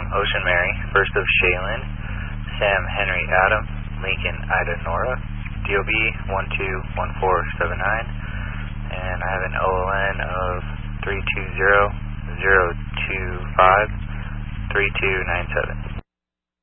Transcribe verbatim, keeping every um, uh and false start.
Ocean Mary, first of Shaylin, Sam Henry Adam, Lincoln Ida Nora, D O B one two one four seven nine, and I have an O L N of three two zero zero two five three two nine seven.